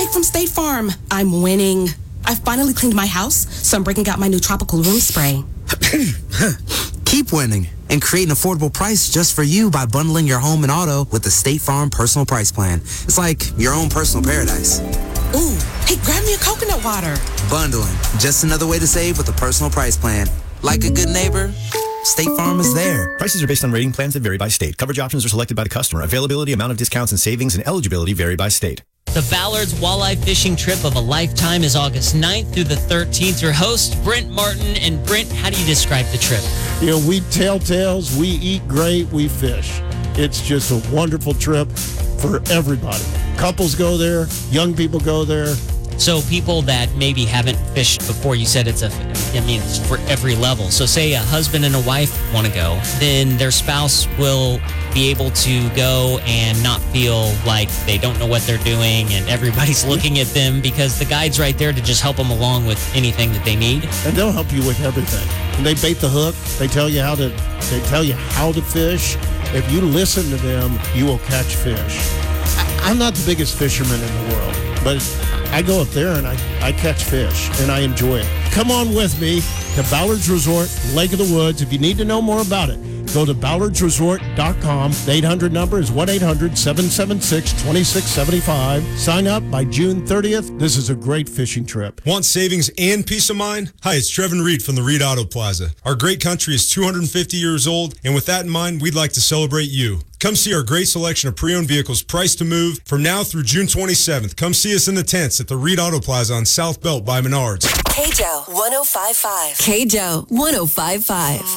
Mike from State Farm. I'm winning. I finally cleaned my house, so I'm breaking out my new tropical room spray. Keep winning and create an affordable price just for you by bundling your home and auto with the State Farm Personal Price Plan. It's like your own personal paradise. Ooh, hey, grab me a coconut water. Bundling, just another way to save with a personal price plan. Like a good neighbor, State Farm is there. Prices are based on rating plans that vary by state. Coverage options are selected by the customer. Availability, amount of discounts and savings, and eligibility vary by state. The Ballard's Walleye Fishing Trip of a Lifetime is August 9th through the 13th. Your host, Brent Martin. And Brent, how do you describe the trip? You know, we tell tales, we eat great, we fish. It's just a wonderful trip for everybody. Couples go there, young people go there. So people that maybe haven't fished before, you said it's for every level. So say a husband and a wife want to go, then their spouse will be able to go and not feel like they don't know what they're doing and everybody's looking at them, because the guide's right there to just help them along with anything that they need. And they'll help you with everything. And they bait the hook. They tell you how to fish. If you listen to them, you will catch fish. I'm not the biggest fisherman in the world, but I go up there and I catch fish and I enjoy it. Come on with me to Ballard's Resort, Lake of the Woods. If you need to know more about it, go to ballardsresort.com. The 800 number is 1-800-776-2675. Sign up by June 30th. This is a great fishing trip. Want savings and peace of mind? Hi, it's Trevin Reed from the Reed Auto Plaza. Our great country is 250 years old, and with that in mind, we'd like to celebrate you. Come see our great selection of pre-owned vehicles priced to move from now through June 27th. Come see us in the tents at the Reed Auto Plaza on South Belt by Menards. KJO 105.5. KJO 105.5.